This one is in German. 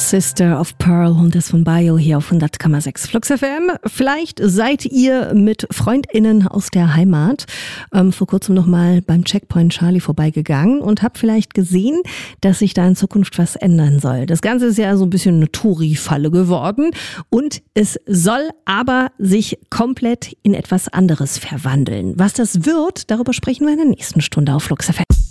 Sister of Pearl und das von Bio hier auf 100,6 Flux FM. Vielleicht seid ihr mit FreundInnen aus der Heimat vor kurzem nochmal beim Checkpoint Charlie vorbeigegangen und habt vielleicht gesehen, dass sich da in Zukunft was ändern soll. Das Ganze ist ja so ein bisschen eine Touri-Falle geworden und es soll aber sich komplett in etwas anderes verwandeln. Was das wird, darüber sprechen wir in der nächsten Stunde auf Flux FM.